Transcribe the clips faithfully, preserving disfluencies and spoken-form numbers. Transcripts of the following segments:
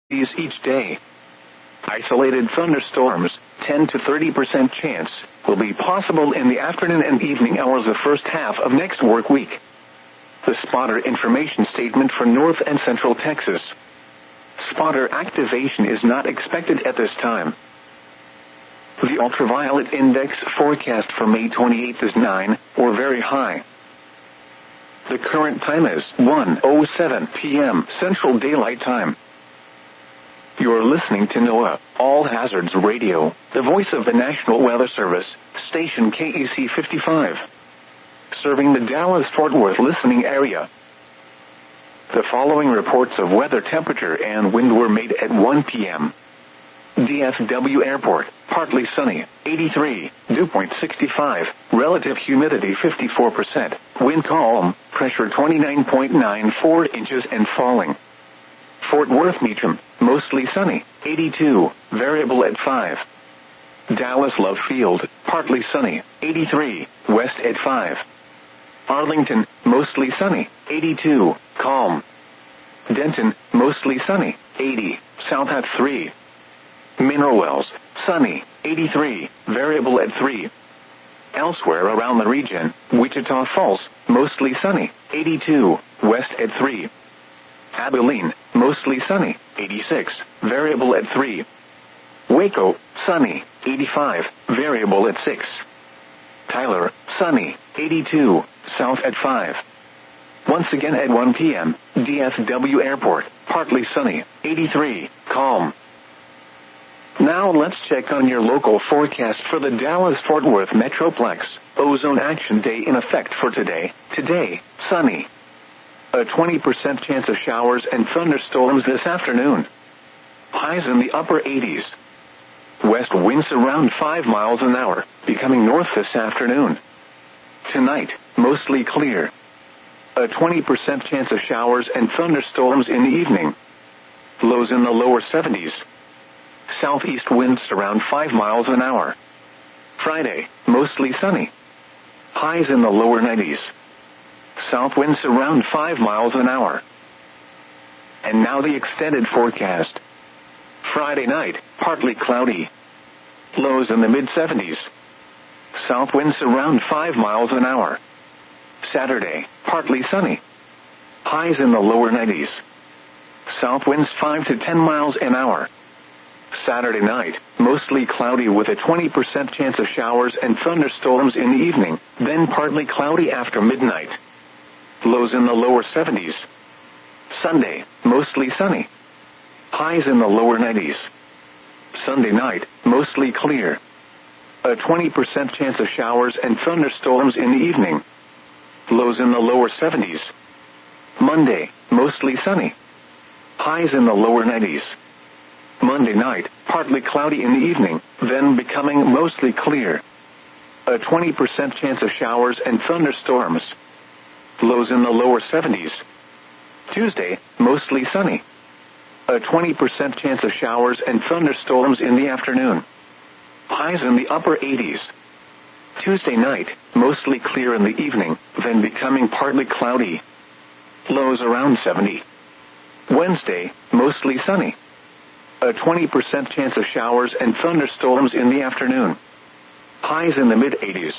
each day. Isolated thunderstorms, ten to thirty percent chance, will be possible in the afternoon and evening hours of the first half of next work week. The spotter information statement for North and Central Texas. Spotter activation is not expected at this time. The ultraviolet index forecast for May twenty-eighth is nine, or very high. The current time is one oh seven p.m. Central Daylight Time. You're listening to NOAA, All Hazards Radio, the voice of the National Weather Service, station K E C fifty-five. Serving the Dallas-Fort Worth listening area. The following reports of weather temperature and wind were made at one p.m. D F W Airport, partly sunny, eighty-three, dew point sixty-five, relative humidity fifty-four percent, wind calm, pressure twenty-nine point nine four inches and falling. Fort Worth Meacham, mostly sunny, eighty-two, variable at five. Dallas Love Field, partly sunny, eighty-three, west at five. Arlington, mostly sunny, eighty-two, calm. Denton, mostly sunny, eighty, south at three. Mineral Wells, sunny, eighty-three, variable at three. Elsewhere around the region, Wichita Falls, mostly sunny, eighty-two, west at three. Abilene, mostly sunny, eighty-six, variable at three. Waco, sunny, eighty-five, variable at six. Tyler, sunny, eighty-two, south at five. Once again at one p.m., D F W Airport, partly sunny, eighty-three, calm. Now let's check on your local forecast for the Dallas-Fort Worth Metroplex. Ozone Action Day in effect for today. Today, sunny. A twenty percent chance of showers and thunderstorms this afternoon. Highs in the upper eighties. West winds around five miles an hour, becoming north this afternoon. Tonight, mostly clear. A twenty percent chance of showers and thunderstorms in the evening. Lows in the lower seventies. Southeast winds around five miles an hour. Friday, mostly sunny. Highs in the lower nineties. South winds around five miles an hour. And now the extended forecast. Friday night, partly cloudy. Lows in the mid-seventies. South winds around five miles an hour. Saturday, partly sunny. Highs in the lower nineties. South winds five to ten miles an hour. Saturday night, mostly cloudy with a twenty percent chance of showers and thunderstorms in the evening, then partly cloudy after midnight. Lows in the lower seventies. Sunday, mostly sunny. Highs in the lower nineties. Sunday night, mostly clear. A twenty percent chance of showers and thunderstorms in the evening. Lows in the lower seventies. Monday, mostly sunny. Highs in the lower nineties. Monday night, partly cloudy in the evening, then becoming mostly clear. A twenty percent chance of showers and thunderstorms. Lows in the lower seventies. Tuesday, mostly sunny. A twenty percent chance of showers and thunderstorms in the afternoon. Highs in the upper eighties. Tuesday night, mostly clear in the evening, then becoming partly cloudy. Lows around seventy. Wednesday, mostly sunny. A twenty percent chance of showers and thunderstorms in the afternoon. Highs in the mid-eighties.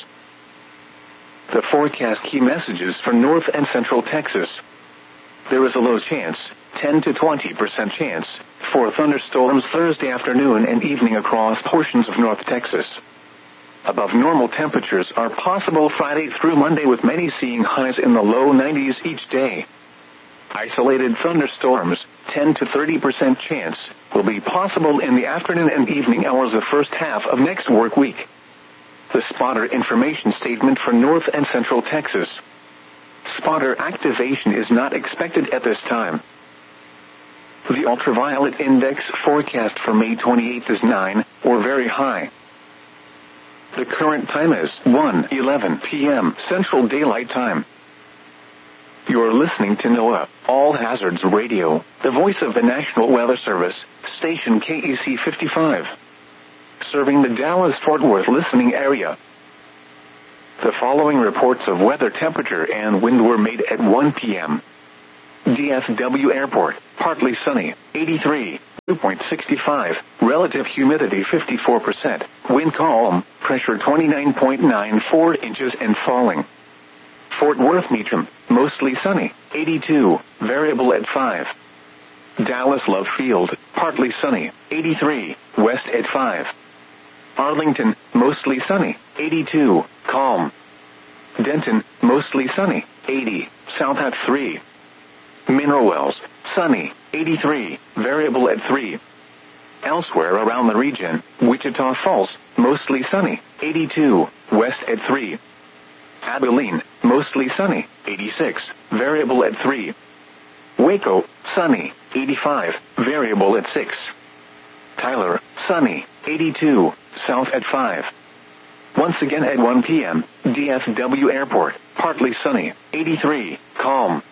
The forecast key messages for North and Central Texas. There is a low chance, ten to twenty percent chance, for thunderstorms Thursday afternoon and evening across portions of North Texas. Above normal temperatures are possible Friday through Monday, with many seeing highs in the low nineties each day. Isolated thunderstorms, ten to thirty percent chance, will be possible in the afternoon and evening hours of the first half of next work week. The spotter information statement for North and Central Texas. Spotter activation is not expected at this time. The ultraviolet index forecast for May twenty-eighth is nine, or very high. The current time is one eleven p.m. Central Daylight Time. You're listening to NOAA, All Hazards Radio, the voice of the National Weather Service, station K E C fifty-five. Serving the Dallas-Fort Worth listening area. The following reports of weather temperature and wind were made at one p.m. D F W Airport, partly sunny, eighty-three. Dew point sixty-five, relative humidity fifty-four percent, wind calm, pressure twenty-nine point nine four inches and falling. Fort Worth Meacham, mostly sunny, eighty-two, variable at five. Dallas Love Field, partly sunny, eighty-three, west at five. Arlington, mostly sunny, eighty-two, calm. Denton, mostly sunny, eighty, south at three. Mineral Wells, sunny, eighty-three, variable at three. Elsewhere around the region, Wichita Falls, mostly sunny, eighty-two, west at three. Abilene, mostly sunny, eighty-six, variable at three. Waco, sunny, eighty-five, variable at six. Tyler, sunny, eighty-two, south at five. Once again at one p.m., D F W Airport, partly sunny, eighty-three, calm.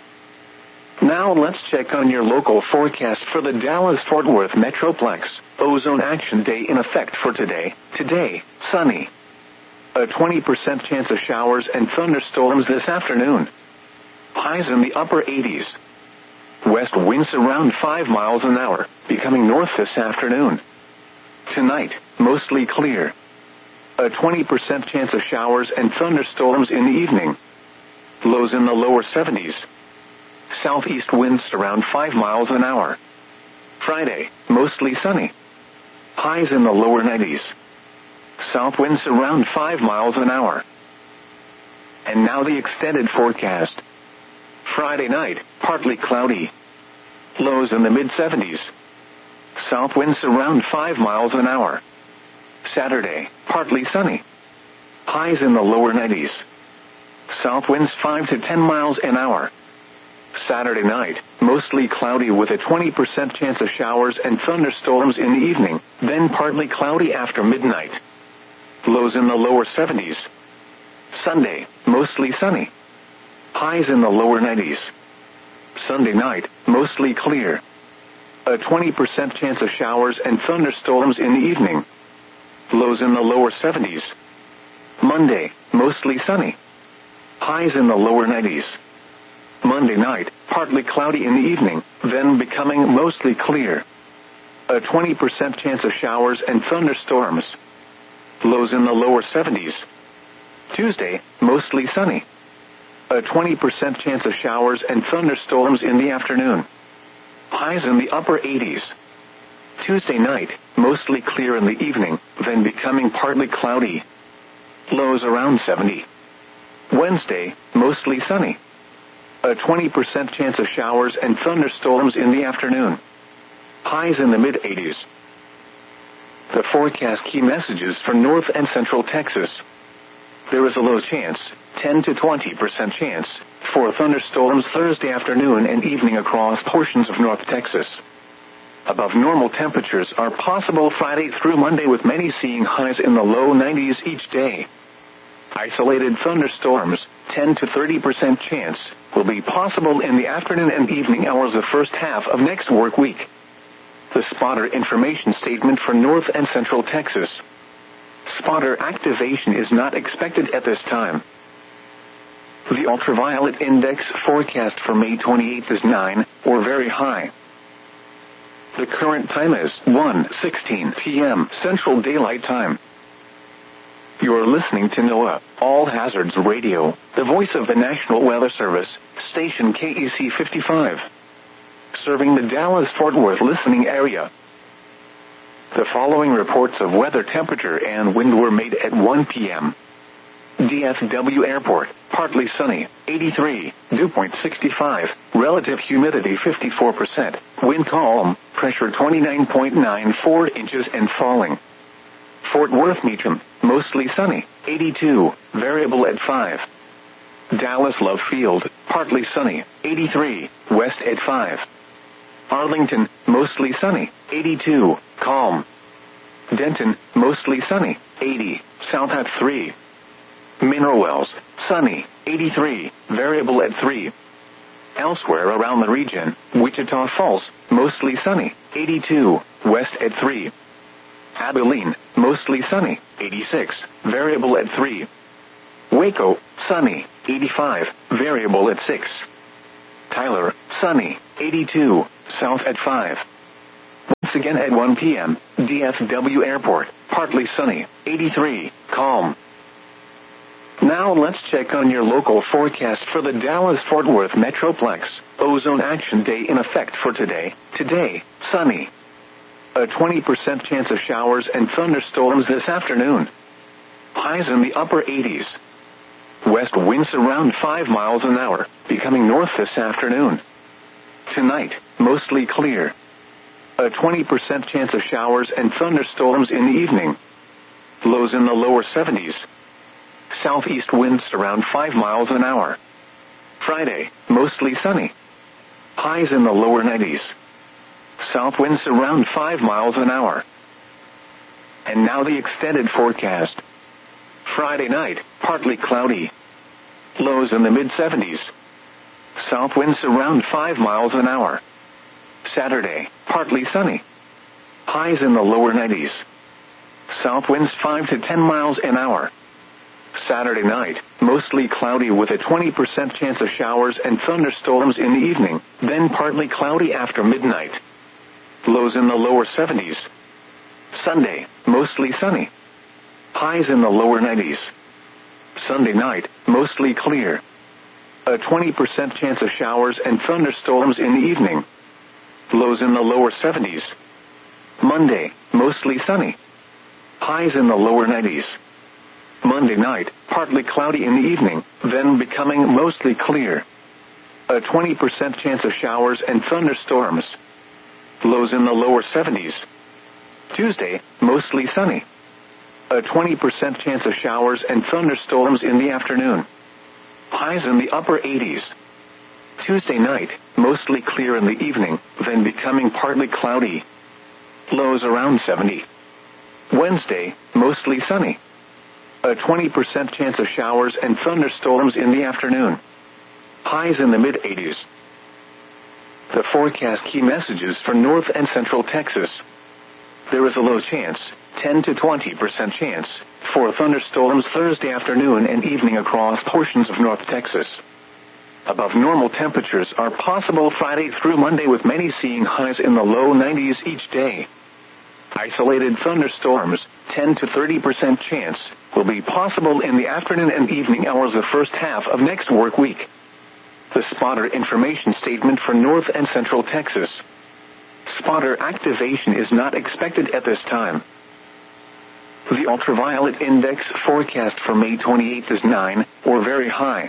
Now let's check on your local forecast for the Dallas-Fort Worth Metroplex. Ozone Action Day in effect for today. Today, sunny. A twenty percent chance of showers and thunderstorms this afternoon. Highs in the upper eighties. West winds around five miles an hour, becoming north this afternoon. Tonight, mostly clear. A twenty percent chance of showers and thunderstorms in the evening. Lows in the lower seventies. Southeast winds around five miles an hour. Friday, mostly sunny. Highs in the lower nineties. South winds around five miles an hour. And now the extended forecast. Friday night, partly cloudy. Lows in the mid-seventies. South winds around five miles an hour. Saturday, partly sunny. Highs in the lower nineties. South winds five to ten miles an hour. Saturday night, mostly cloudy with a twenty percent chance of showers and thunderstorms in the evening, then partly cloudy after midnight. Lows in the lower seventies. Sunday, mostly sunny. Highs in the lower nineties. Sunday night, mostly clear. A twenty percent chance of showers and thunderstorms in the evening. Lows in the lower seventies. Monday, mostly sunny. Highs in the lower nineties. Monday night, partly cloudy in the evening, then becoming mostly clear. A twenty percent chance of showers and thunderstorms. Lows in the lower seventies. Tuesday, mostly sunny. A twenty percent chance of showers and thunderstorms in the afternoon. Highs in the upper eighties. Tuesday night, mostly clear in the evening, then becoming partly cloudy. Lows around seventy. Wednesday, mostly sunny. A twenty percent chance of showers and thunderstorms in the afternoon. Highs in the mid-eighties. The forecast key messages for North and Central Texas. There is a low chance, ten to twenty percent chance, for thunderstorms Thursday afternoon and evening across portions of North Texas. Above normal temperatures are possible Friday through Monday, with many seeing highs in the low nineties each day. Isolated thunderstorms, ten to thirty percent chance, will be possible in the afternoon and evening hours of the first half of next work week. The spotter information statement for North and Central Texas. Spotter activation is not expected at this time. The ultraviolet index forecast for May twenty-eighth is nine, or very high. The current time is one sixteen p.m. Central Daylight Time. You're listening to NOAA, All Hazards Radio, the voice of the National Weather Service, station K E C fifty-five. Serving the Dallas-Fort Worth listening area. The following reports of weather, temperature, and wind were made at one p.m. D F W Airport, partly sunny, eighty-three, dew point sixty-five, relative humidity fifty-four percent, wind calm, pressure twenty-nine point nine four inches and falling. Fort Worth Meacham, mostly sunny, eighty-two, variable at five. Dallas Love Field, partly sunny, eighty-three, west at five. Arlington, mostly sunny, eighty-two, calm. Denton, mostly sunny, eighty, south at three. Mineral Wells, sunny, eighty-three, variable at three. Elsewhere around the region, Wichita Falls, mostly sunny, eighty-two, west at three. Abilene, mostly sunny, eighty-six, variable at three. Waco, sunny, eighty-five, variable at six. Tyler, sunny, eighty-two, south at five. Once again at one p.m., D F W Airport, partly sunny, eighty-three, calm. Now let's check on your local forecast for the Dallas-Fort Worth Metroplex. Ozone Action Day in effect for today. Today, sunny. A twenty percent chance of showers and thunderstorms this afternoon. Highs in the upper eighties. West winds around five miles an hour, becoming north this afternoon. Tonight, mostly clear. A twenty percent chance of showers and thunderstorms in the evening. Lows in the lower seventies. Southeast winds around five miles an hour. Friday, mostly sunny. Highs in the lower nineties. South winds around five miles an hour. And now the extended forecast. Friday night, partly cloudy. Lows in the mid-seventies. South winds around five miles an hour. Saturday, partly sunny. Highs in the lower nineties. South winds five to ten miles an hour. Saturday night, mostly cloudy with a twenty percent chance of showers and thunderstorms in the evening, then partly cloudy after midnight. Lows in the lower seventies. Sunday, mostly sunny. Highs in the lower nineties. Sunday night, mostly clear. A twenty percent chance of showers and thunderstorms in the evening. Lows in the lower seventies. Monday, mostly sunny. Highs in the lower nineties. Monday night, partly cloudy in the evening, then becoming mostly clear. A twenty percent chance of showers and thunderstorms. Lows in the lower seventies. Tuesday, mostly sunny. A twenty percent chance of showers and thunderstorms in the afternoon. Highs in the upper eighties. Tuesday night, mostly clear in the evening, then becoming partly cloudy. Lows around seventy. Wednesday, mostly sunny. A twenty percent chance of showers and thunderstorms in the afternoon. Highs in the mid-eighties. The forecast key messages for North and Central Texas. There is a low chance, ten to twenty percent chance, for thunderstorms Thursday afternoon and evening across portions of North Texas. Above normal temperatures are possible Friday through Monday, with many seeing highs in the low nineties each day. Isolated thunderstorms, ten to thirty percent chance, will be possible in the afternoon and evening hours of the first half of next work week. The spotter information statement for North and Central Texas. Spotter activation is not expected at this time. The ultraviolet index forecast for May twenty-eighth is nine, or very high.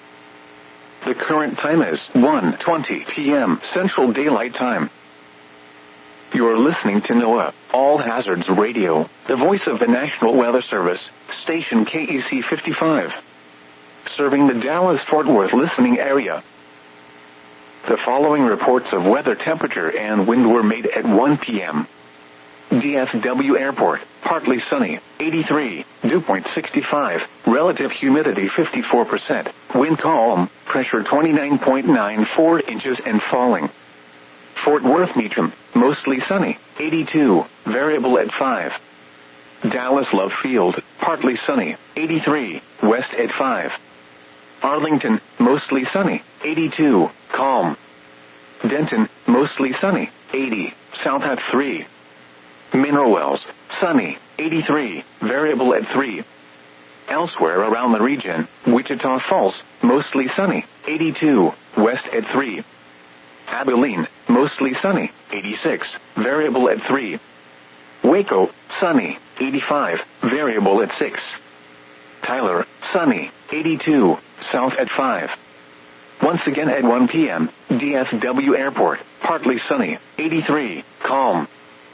The current time is one twenty p.m. Central Daylight Time. You're listening to NOAA, All Hazards Radio, the voice of the National Weather Service, station K E C fifty-five. Serving the Dallas-Fort Worth listening area. The following reports of weather, temperature, and wind were made at one p.m. D F W Airport, partly sunny, eighty-three, dew point sixty-five, relative humidity fifty-four percent, wind calm, pressure twenty-nine point nine four inches and falling. Fort Worth Meacham, mostly sunny, eighty-two, variable at five. Dallas Love Field, partly sunny, eighty-three, west at five. Arlington, mostly sunny, eighty-two, calm. Denton, mostly sunny, eighty, south at three. Mineral Wells, sunny, eighty-three, variable at three. Elsewhere around the region, Wichita Falls, mostly sunny, eighty-two, west at three. Abilene, mostly sunny, eighty-six, variable at three. Waco, sunny, eighty-five, variable at six. Tyler, sunny, eighty-two, south at five. Once again at one p.m., D F W Airport, partly sunny, eighty-three, calm.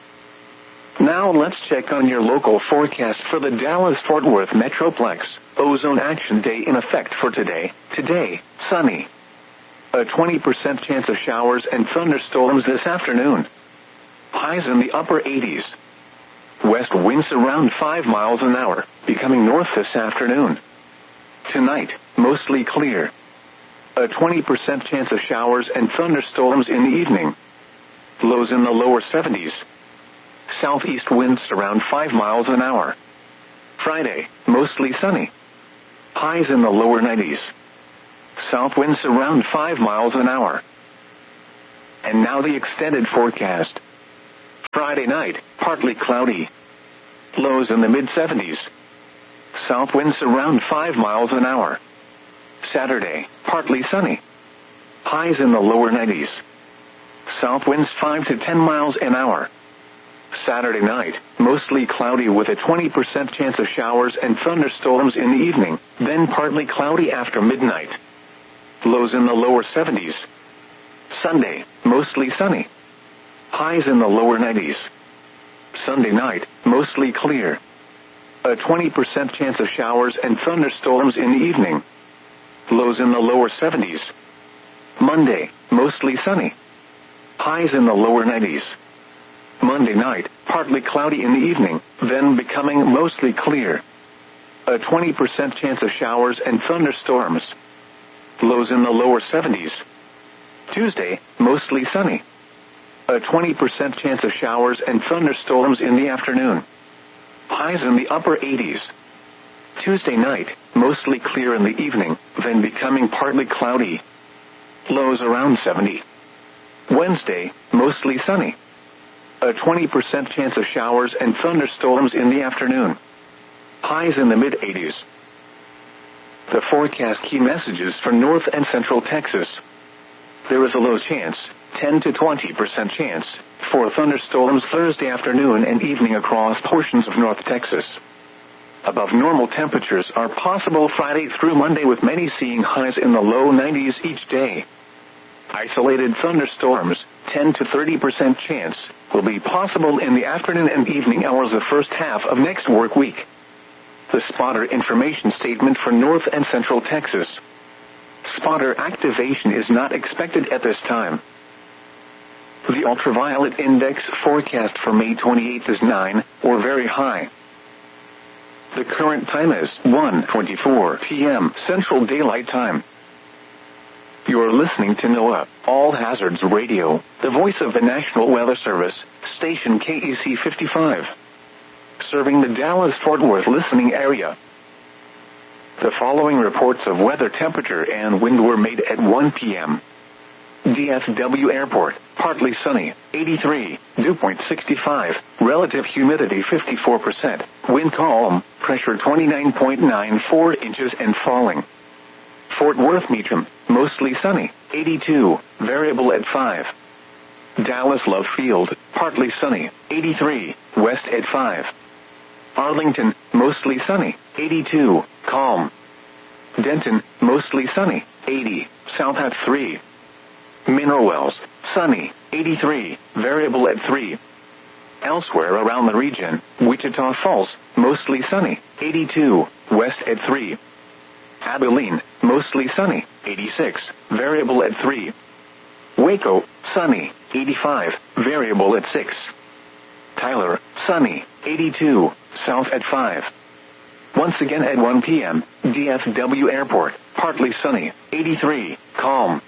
Now let's check on your local forecast for the Dallas-Fort Worth Metroplex. Ozone Action Day in effect for today. Today, sunny. A twenty percent chance of showers and thunderstorms this afternoon. Highs in the upper eighties. West winds around five miles an hour, becoming north this afternoon. Tonight, mostly clear. A twenty percent chance of showers and thunderstorms in the evening. Lows in the lower seventies. Southeast winds around five miles an hour. Friday, mostly sunny. Highs in the lower nineties. South winds around five miles an hour. And now the extended forecast. Friday night, partly cloudy. Lows in the mid seventies. South winds around five miles an hour. Saturday, partly sunny. Highs in the lower nineties. South winds five to ten miles an hour. Saturday night, mostly cloudy with a twenty percent chance of showers and thunderstorms in the evening, then partly cloudy after midnight. Lows in the lower seventies. Sunday, mostly sunny. Highs in the lower nineties. Sunday night, mostly clear. A twenty percent chance of showers and thunderstorms in the evening. Lows in the lower seventies. Monday, mostly sunny. Highs in the lower nineties. Monday night, partly cloudy in the evening, then becoming mostly clear. A twenty percent chance of showers and thunderstorms. Lows in the lower seventies. Tuesday, mostly sunny. A twenty percent chance of showers and thunderstorms in the afternoon. Highs in the upper eighties. Tuesday night, mostly clear in the evening, then becoming partly cloudy. Lows around seventy. Wednesday, mostly sunny. A twenty percent chance of showers and thunderstorms in the afternoon. Highs in the mid eighties. The forecast key messages for North and Central Texas. There is a low chance, ten to twenty percent chance, for thunderstorms Thursday afternoon and evening across portions of North Texas. Above normal temperatures are possible Friday through Monday, with many seeing highs in the low nineties each day. Isolated thunderstorms, ten to thirty percent chance, will be possible in the afternoon and evening hours of the first half of next work week. The spotter information statement for North and Central Texas. Spotter activation is not expected at this time. The ultraviolet index forecast for May twenty-eighth is nine, or very high. The current time is one twenty-four p.m. Central Daylight Time. You are listening to NOAA, All Hazards Radio, the voice of the National Weather Service, station K E C fifty-five. Serving the Dallas-Fort Worth listening area. The following reports of weather, temperature, and wind were made at one p.m. D F W Airport, partly sunny, eighty-three, dew point sixty-five, relative humidity fifty-four percent, wind calm, pressure twenty-nine point nine four inches and falling. Fort Worth Meacham, mostly sunny, eighty-two, variable at five. Dallas Love Field, partly sunny, eighty-three, west at five. Arlington, mostly sunny, eighty-two, calm. Denton, mostly sunny, eighty, south at three. Mineral Wells, sunny, eighty-three, variable at three. Elsewhere around the region, Wichita Falls, mostly sunny, eighty-two, west at three. Abilene, mostly sunny, eighty-six, variable at three. Waco, sunny, eighty-five, variable at six. Tyler, sunny, eighty-two, south at five. Once again at one p.m., D F W Airport, partly sunny, eighty-three, calm.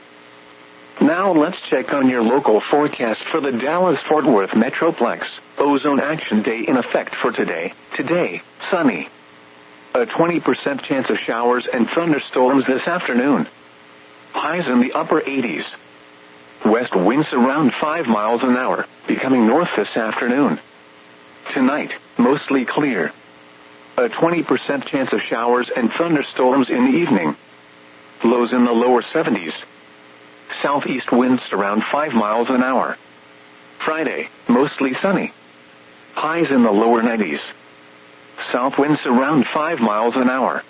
Now let's check on your local forecast for the Dallas-Fort Worth Metroplex. Ozone Action Day in effect for today. Today, sunny. A twenty percent chance of showers and thunderstorms this afternoon. Highs in the upper eighties. West winds around five miles an hour, becoming north this afternoon. Tonight, mostly clear. A twenty percent chance of showers and thunderstorms in the evening. Lows in the lower seventies. Southeast winds around five miles an hour. Friday, mostly sunny. Highs in the lower nineties. South winds around five miles an hour.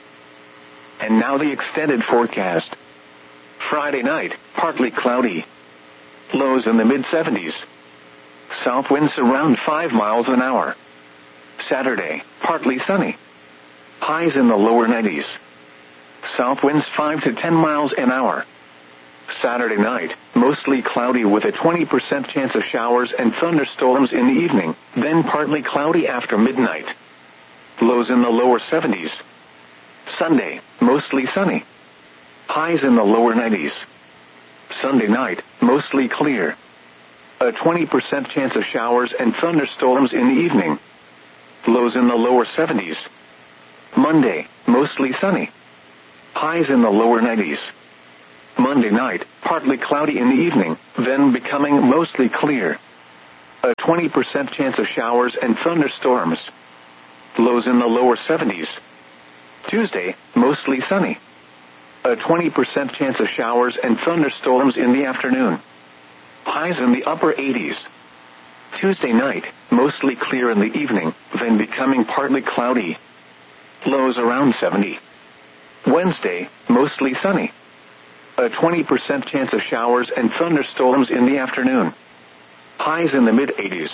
And now the extended forecast. Friday night, partly cloudy. Lows in the mid seventies. South winds around five miles an hour. Saturday, partly sunny. Highs in the lower nineties. South winds five to ten miles an hour. Saturday night, mostly cloudy with a twenty percent chance of showers and thunderstorms in the evening, then partly cloudy after midnight. Lows in the lower seventies. Sunday, mostly sunny. Highs in the lower nineties. Sunday night, mostly clear. A twenty percent chance of showers and thunderstorms in the evening. Lows in the lower seventies. Monday, mostly sunny. Highs in the lower nineties. Monday night, partly cloudy in the evening, then becoming mostly clear. A twenty percent chance of showers and thunderstorms. Lows in the lower seventies. Tuesday, mostly sunny. A twenty percent chance of showers and thunderstorms in the afternoon. Highs in the upper eighties. Tuesday night, mostly clear in the evening, then becoming partly cloudy. Lows around seventy. Wednesday, mostly sunny. A twenty percent chance of showers and thunderstorms in the afternoon. Highs in the mid-eighties.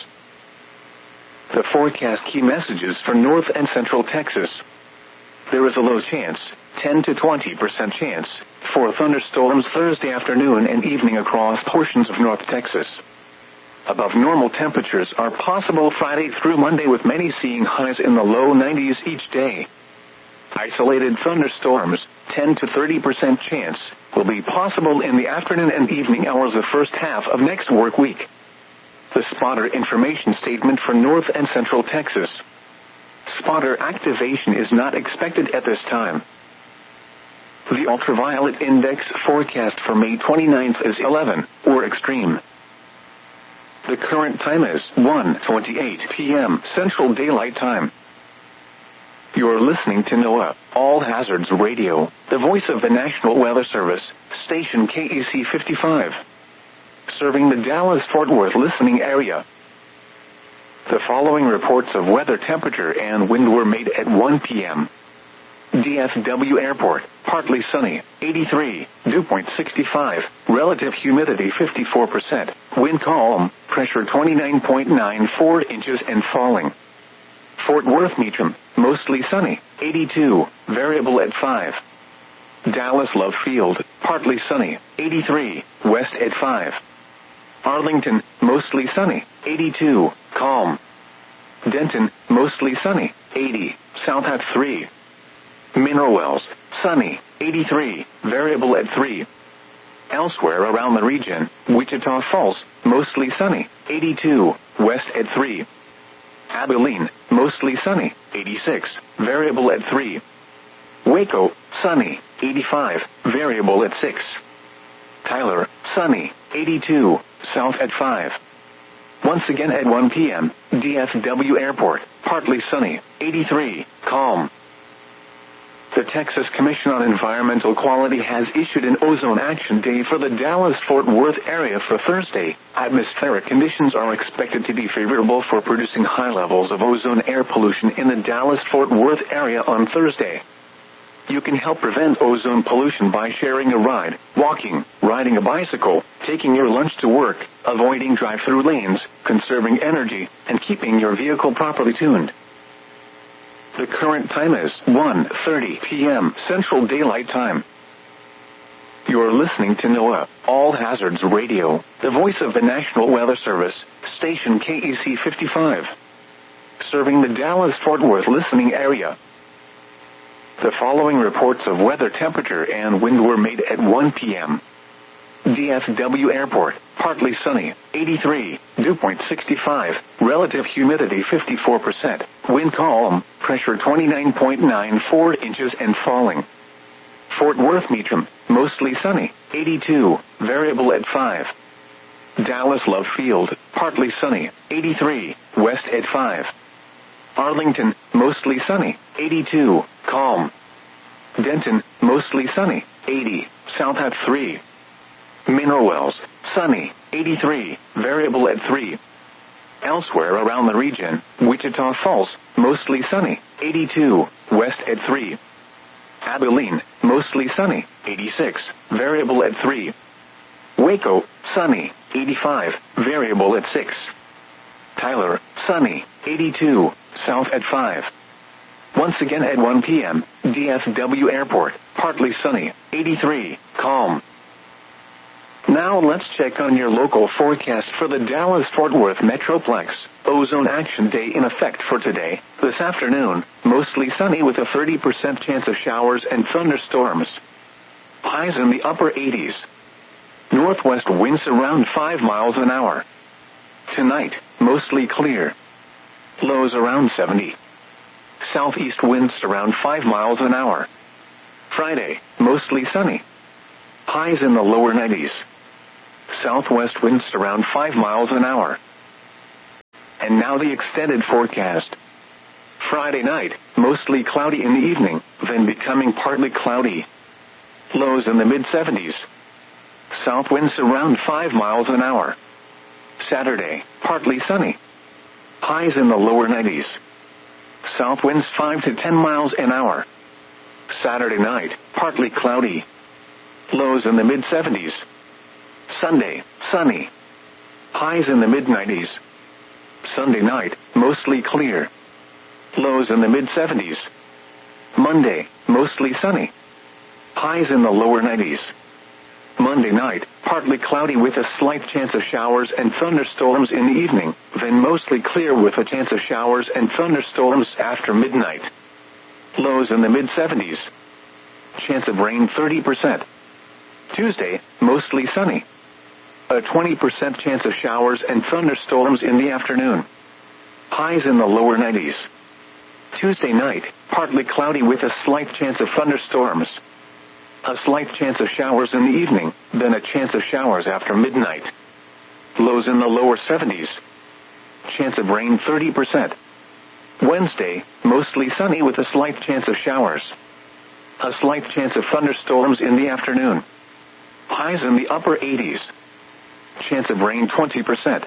The forecast key messages for North and Central Texas. There is a low chance, ten to twenty percent chance, for thunderstorms Thursday afternoon and evening across portions of North Texas. Above normal temperatures are possible Friday through Monday, with many seeing highs in the low nineties each day. Isolated thunderstorms, ten to thirty percent chance, will be possible in the afternoon and evening hours of the first half of next work week. The spotter information statement for North and Central Texas. Spotter activation is not expected at this time. The ultraviolet index forecast for May twenty-ninth is eleven, or extreme. The current time is one twenty-eight p.m. Central Daylight Time. You're listening to NOAA, All Hazards Radio, the voice of the National Weather Service, station K E C fifty-five. Serving the Dallas-Fort Worth listening area. The following reports of weather temperature and wind were made at one p.m. D F W Airport, partly sunny, eighty-three, dew point sixty-five, relative humidity fifty-four percent, wind calm, pressure twenty-nine point nine four inches and falling. Fort Worth Meacham, mostly sunny, eighty-two, variable at five. Dallas Love Field, partly sunny, eighty-three, west at five. Arlington, mostly sunny, eighty-two, calm. Denton, mostly sunny, eighty, south at three. Mineral Wells, sunny, eighty-three, variable at three. Elsewhere around the region, Wichita Falls, mostly sunny, eighty-two, west at three. Abilene, mostly sunny, eighty-six, variable at three. Waco, sunny, eighty-five, variable at six. Tyler, sunny, eighty-two, south at five. Once again at one p.m., D F W Airport, partly sunny, eighty-three, calm. The Texas Commission on Environmental Quality has issued an ozone action day for the Dallas-Fort Worth area for Thursday. Atmospheric conditions are expected to be favorable for producing high levels of ozone air pollution in the Dallas-Fort Worth area on Thursday. You can help prevent ozone pollution by sharing a ride, walking, riding a bicycle, taking your lunch to work, avoiding drive-through lanes, conserving energy, and keeping your vehicle properly tuned. The current time is one thirty p.m. Central Daylight Time. You're listening to NOAA, All Hazards Radio, the voice of the National Weather Service, station K E C fifty-five. Serving the Dallas-Fort Worth listening area. The following reports of weather temperature and wind were made at one p.m. D F W Airport, partly sunny, eighty-three, dew point sixty-five, relative humidity fifty-four percent, wind calm, pressure twenty-nine point nine four inches and falling. Fort Worth Meacham, mostly sunny, eighty-two, variable at five. Dallas Love Field, partly sunny, eighty-three, west at five. Arlington, mostly sunny, eighty-two, calm. Denton, mostly sunny, eighty, south at three. Mineral Wells, sunny, eighty-three, variable at three. Elsewhere around the region, Wichita Falls, mostly sunny, eighty-two, west at three. Abilene, mostly sunny, eighty-six, variable at three. Waco, sunny, eighty-five, variable at six. Tyler, sunny, eighty-two, south at five. Once again at one p.m., D F W Airport, partly sunny, eighty-three, calm. Now let's check on your local forecast for the Dallas-Fort Worth Metroplex. Ozone Action Day in effect for today. This afternoon, mostly sunny with a thirty percent chance of showers and thunderstorms. Highs in the upper eighties. Northwest winds around five miles an hour. Tonight, mostly clear. Lows around seventy. Southeast winds around five miles an hour. Friday, mostly sunny. Highs in the lower nineties. Southwest winds around five miles an hour. And now the extended forecast. Friday night, mostly cloudy in the evening, then becoming partly cloudy. Lows in the mid seventies. South winds around five miles an hour. Saturday, partly sunny. Highs in the lower nineties. South winds five to ten miles an hour. Saturday night, partly cloudy. Lows in the mid seventies. Sunday, sunny. Highs in the mid nineties. Sunday night, mostly clear. Lows in the mid seventies. Monday, mostly sunny. Highs in the lower nineties. Monday night, partly cloudy with a slight chance of showers and thunderstorms in the evening, then mostly clear with a chance of showers and thunderstorms after midnight. Lows in the mid seventies. Chance of rain thirty percent. Tuesday, mostly sunny. A twenty percent chance of showers and thunderstorms in the afternoon. Highs in the lower nineties. Tuesday night, partly cloudy with a slight chance of thunderstorms. A slight chance of showers in the evening, then a chance of showers after midnight. Lows in the lower seventies. Chance of rain thirty percent. Wednesday, mostly sunny with a slight chance of showers. A slight chance of thunderstorms in the afternoon. Highs in the upper eighties. Chance of rain twenty percent.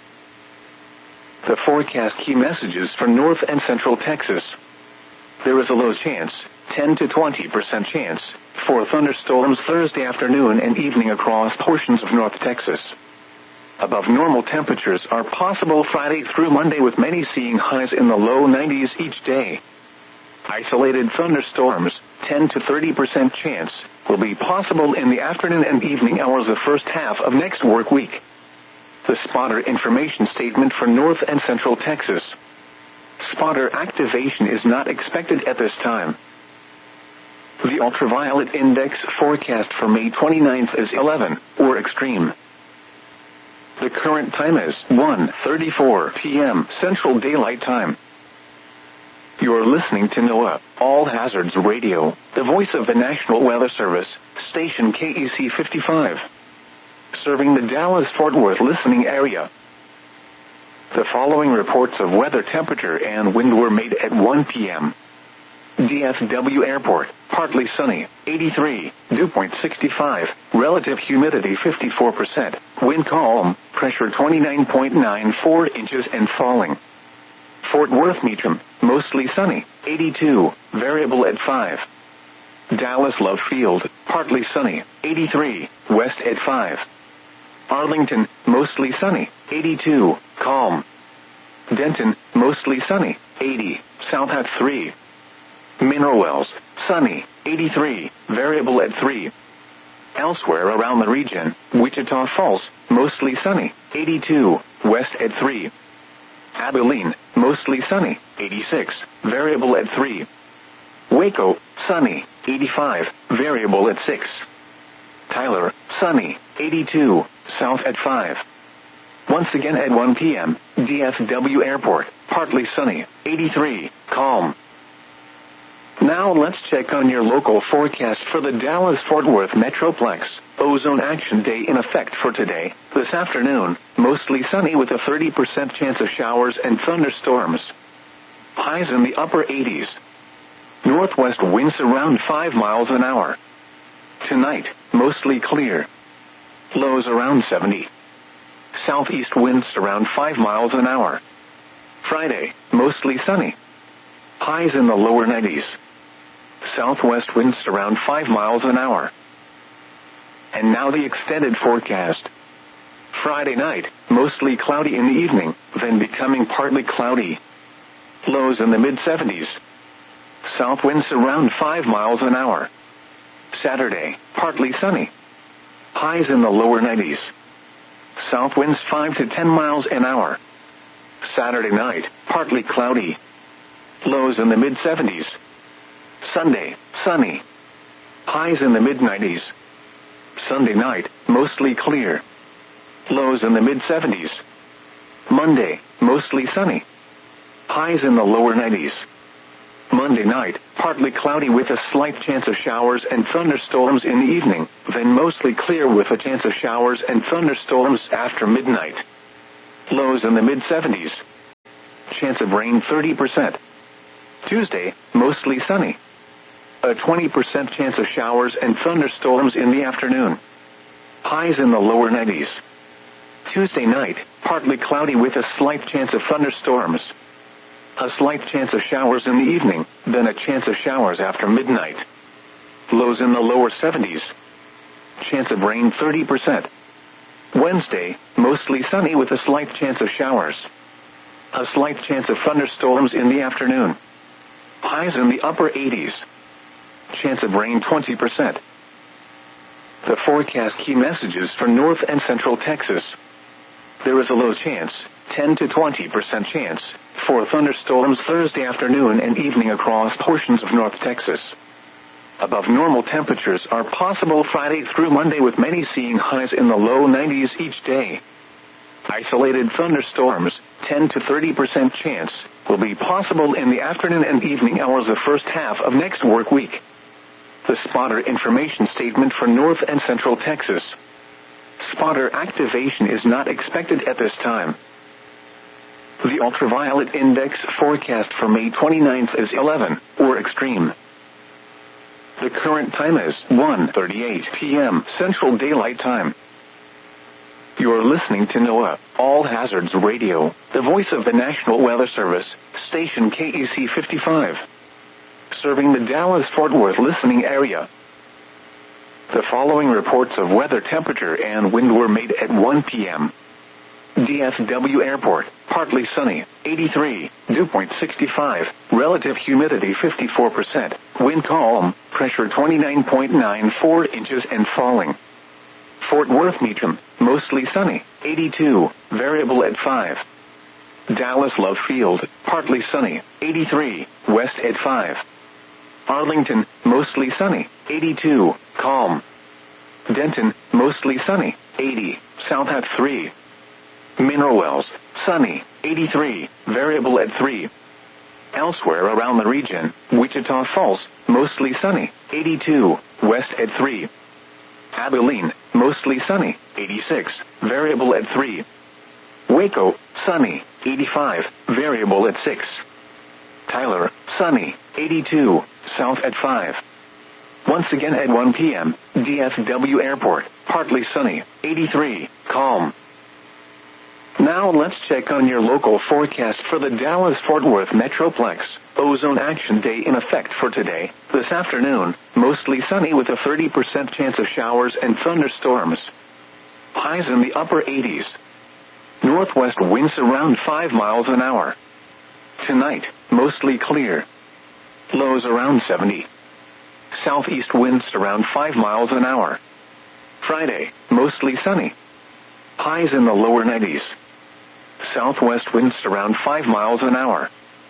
The forecast key messages for North and Central Texas. There is a low chance, ten to twenty percent chance, for thunderstorms Thursday afternoon and evening across portions of North Texas. Above normal temperatures are possible Friday through Monday, with many seeing highs in the low nineties each day. Isolated thunderstorms, ten to thirty percent chance, will be possible in the afternoon and evening hours of the first half of next work week. The spotter information statement for North and Central Texas. Spotter activation is not expected at this time. The ultraviolet index forecast for May twenty-ninth is eleven, or extreme. The current time is one thirty-four p.m. Central Daylight Time. You're listening to NOAA, All Hazards Radio, the voice of the National Weather Service, station K E C fifty-five. Serving the Dallas-Fort Worth listening area. The following reports of weather, temperature, and wind were made at one p.m. D F W Airport, partly sunny, eighty-three, dew point sixty-five, relative humidity fifty-four percent, wind calm, pressure twenty-nine point nine four inches and falling. Fort Worth Meacham, mostly sunny, eighty-two, variable at five. Dallas Love Field, partly sunny, eighty-three, west at five. Arlington, mostly sunny, eighty-two, calm. Denton, mostly sunny, eighty, south at three. Mineral Wells, sunny, eighty-three, variable at three. Elsewhere around the region, Wichita Falls, mostly sunny, eighty-two, west at three. Abilene, mostly sunny, eighty-six, variable at three. Waco, sunny, eighty-five, variable at six. Tyler, sunny, eighty-two, south at five. Once again at one p.m., D F W Airport, partly sunny, eighty-three, calm. Now let's check on your local forecast for the Dallas-Fort Worth Metroplex. Ozone Action Day in effect for today, this afternoon, mostly sunny with a thirty percent chance of showers and thunderstorms. Highs in the upper eighties. Northwest winds around five miles an hour. Tonight, mostly clear. Lows around seventy. Southeast winds around five miles an hour. Friday, mostly sunny. Highs in the lower nineties. Southwest winds around five miles an hour. And now the extended forecast. Friday night, mostly cloudy in the evening, then becoming partly cloudy. Lows in the mid seventies. South winds around five miles an hour. Saturday, partly sunny. Highs in the lower nineties. South winds five to ten miles an hour. Saturday night, partly cloudy. Lows in the mid seventies. Sunday, sunny. Highs in the mid nineties. Sunday night, mostly clear. Lows in the mid seventies. Monday, mostly sunny. Highs in the lower nineties. Monday night, partly cloudy with a slight chance of showers and thunderstorms in the evening, then mostly clear with a chance of showers and thunderstorms after midnight. Lows in the mid seventies. Chance of rain thirty percent. Tuesday, mostly sunny. A twenty percent chance of showers and thunderstorms in the afternoon. Highs in the lower nineties. Tuesday night, partly cloudy with a slight chance of thunderstorms. A slight chance of showers in the evening, then a chance of showers after midnight. Lows in the lower seventies. Chance of rain thirty percent. Wednesday, mostly sunny with a slight chance of showers. A slight chance of thunderstorms in the afternoon. Highs in the upper eighties. Chance of rain twenty percent. The forecast key messages for North and Central Texas. There is a low chance, ten to twenty percent chance, for thunderstorms Thursday afternoon and evening across portions of North Texas. Above normal temperatures are possible Friday through Monday, with many seeing highs in the low nineties each day. Isolated thunderstorms, ten to thirty percent chance, will be possible in the afternoon and evening hours of first half of next work week. The spotter information statement for North and Central Texas. Spotter activation is not expected at this time. The ultraviolet index forecast for May twenty-ninth is eleven, or extreme. The current time is one thirty-eight p.m. Central Daylight Time. You're listening to NOAA, All Hazards Radio, the voice of the National Weather Service, station K E C fifty-five. Serving the Dallas-Fort Worth listening area. The following reports of weather temperature and wind were made at one p.m. D F W Airport, partly sunny, eighty-three, dew point sixty-five, relative humidity fifty-four percent, wind calm, pressure twenty-nine point nine four inches and falling. Fort Worth Meacham, mostly sunny, eighty-two, variable at five. Dallas Love Field, partly sunny, eighty-three, west at five. Arlington, mostly sunny, eighty-two, calm. Denton, mostly sunny, eighty, south at three. Mineral Wells, sunny, eighty-three, variable at three. Elsewhere around the region, Wichita Falls, mostly sunny, eighty-two, west at three. Abilene, mostly sunny, eighty-six, variable at three. Waco, sunny, eighty-five, variable at six. Tyler, sunny, eighty-two, south at five. Once again at one p.m., D F W Airport, partly sunny, eighty-three, calm. Now let's check on your local forecast for the Dallas-Fort Worth Metroplex. Ozone Action Day in effect for today. This afternoon, mostly sunny with a thirty percent chance of showers and thunderstorms. Highs in the upper eighties. Northwest winds around five miles an hour. Tonight, mostly clear. Lows around seventy. Southeast winds around five miles an hour. Friday, mostly sunny. Highs in the lower nineties. Southwest winds around five miles an hour.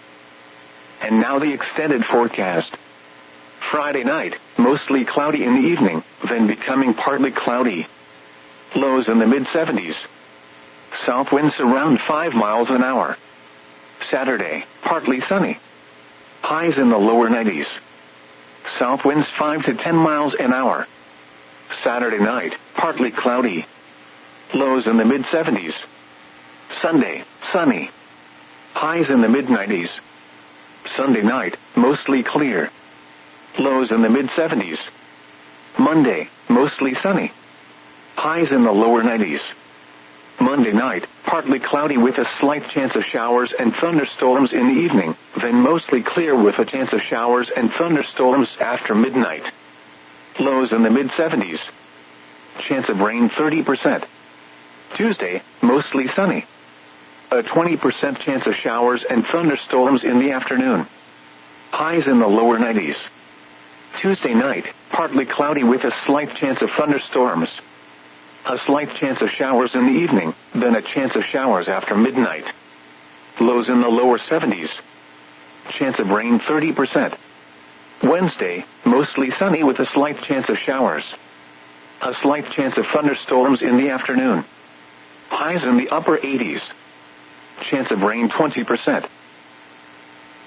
And now the extended forecast. Friday night, mostly cloudy in the evening, then becoming partly cloudy. Lows in the mid seventies. South winds around five miles an hour. Saturday, partly sunny. Highs in the lower nineties. South winds five to ten miles an hour. Saturday night, partly cloudy. Lows in the mid seventies. Sunday, sunny. Highs in the mid nineties. Sunday night, mostly clear. Lows in the mid seventies. Monday, mostly sunny. Highs in the lower nineties. Monday night, partly cloudy with a slight chance of showers and thunderstorms in the evening, then mostly clear with a chance of showers and thunderstorms after midnight. Lows in the mid seventies. Chance of rain thirty percent. Tuesday, mostly sunny. A twenty percent chance of showers and thunderstorms in the afternoon. Highs in the lower nineties. Tuesday night, partly cloudy with a slight chance of thunderstorms. A slight chance of showers in the evening, then a chance of showers after midnight. Lows in the lower seventies. Chance of rain thirty percent. Wednesday, mostly sunny with a slight chance of showers. A slight chance of thunderstorms in the afternoon. Highs in the upper eighties. Chance of rain twenty percent.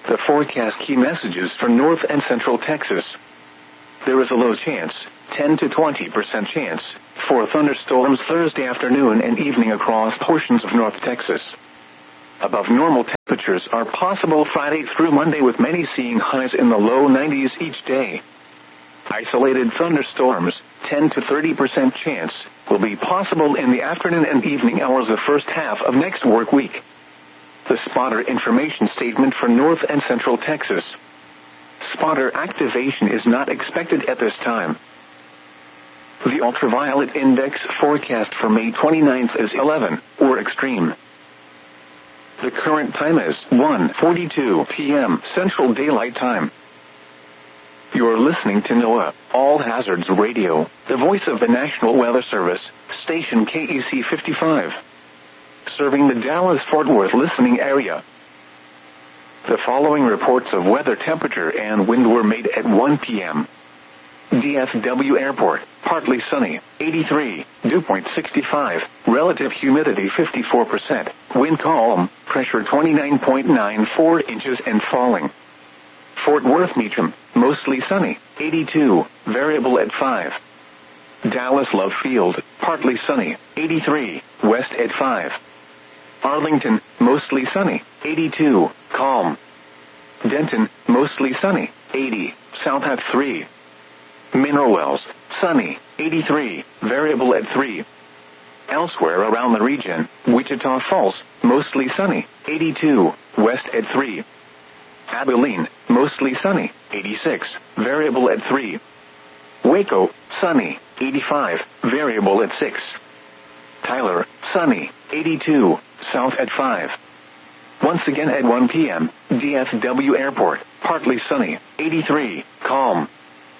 The forecast key messages for North and Central Texas. There is a low chance, ten to twenty percent chance, for thunderstorms Thursday afternoon and evening across portions of North Texas. Above normal temperatures are possible Friday through Monday, with many seeing highs in the low nineties each day. Isolated thunderstorms, ten to thirty percent chance, will be possible in the afternoon and evening hours of the first half of next work week. The spotter information statement for North and Central Texas. Spotter activation is not expected at this time. The ultraviolet index forecast for May twenty-ninth is eleven, or extreme. The current time is one forty-two p.m. Central Daylight Time. You're listening to NOAA, All Hazards Radio, the voice of the National Weather Service, station K E C fifty-five. Serving the Dallas-Fort Worth listening area. The following reports of weather, temperature, and wind were made at one p.m. D F W Airport, partly sunny, eighty-three, dew point sixty-five, relative humidity fifty-four percent, wind calm, pressure twenty-nine point nine four inches and falling. Fort Worth Meacham, mostly sunny, eighty-two, variable at five. Dallas Love Field, partly sunny, eighty-three, west at five. Arlington, mostly sunny, eighty-two, calm. Denton, mostly sunny, eighty, south at three. Mineral Wells, sunny, eighty-three, variable at three. Elsewhere around the region, Wichita Falls, mostly sunny, eighty-two, west at three. Abilene, mostly sunny, eighty-six, variable at three. Waco, sunny, eighty-five, variable at six. Tyler, sunny, eighty-two, south at five. Once again at one p.m., D F W Airport, partly sunny, eighty-three, calm.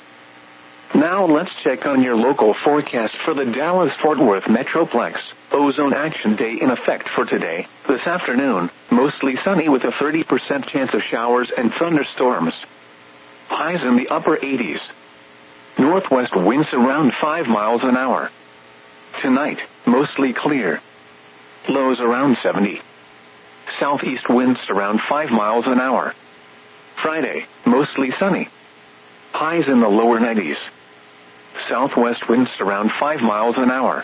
Now let's check on your local forecast for the Dallas-Fort Worth Metroplex. Ozone Action Day in effect for today. This afternoon, mostly sunny with a thirty percent chance of showers and thunderstorms. Highs in the upper eighties. Northwest winds around five miles an hour. Tonight, mostly clear. Lows around seventy. Southeast winds around five miles an hour. Friday, mostly sunny. Highs in the lower nineties. Southwest winds around five miles an hour.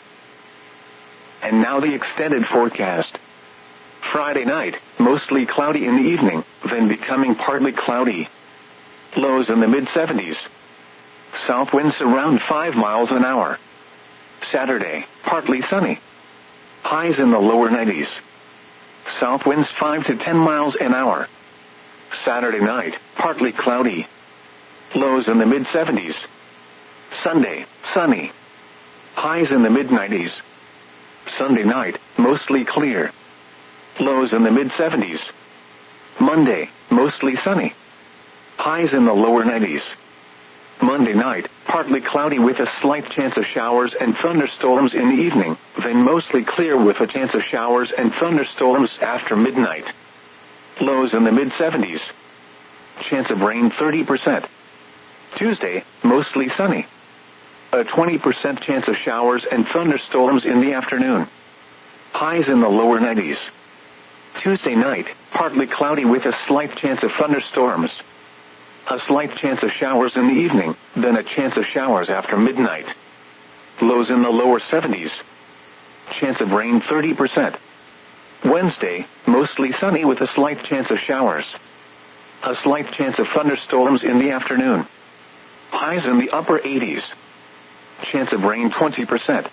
And now the extended forecast. Friday night, mostly cloudy in the evening, then becoming partly cloudy. Lows in the mid-seventies. South winds around five miles an hour. Saturday, partly sunny. Highs in the lower nineties. South winds five to ten miles an hour. Saturday night, partly cloudy. Lows in the mid-seventies. Sunday, sunny. Highs in the mid-nineties. Sunday night, mostly clear. Lows in the mid-seventies. Monday, mostly sunny. Highs in the lower nineties. Monday night, partly cloudy with a slight chance of showers and thunderstorms in the evening, then mostly clear with a chance of showers and thunderstorms after midnight. Lows in the mid-seventies. Chance of rain thirty percent. Tuesday, mostly sunny. A twenty percent chance of showers and thunderstorms in the afternoon. Highs in the lower nineties. Tuesday night, partly cloudy with a slight chance of thunderstorms. A slight chance of showers in the evening, then a chance of showers after midnight. Lows in the lower seventies. Chance of rain thirty percent. Wednesday, mostly sunny with a slight chance of showers. A slight chance of thunderstorms in the afternoon. Highs in the upper eighties. Chance of rain twenty percent.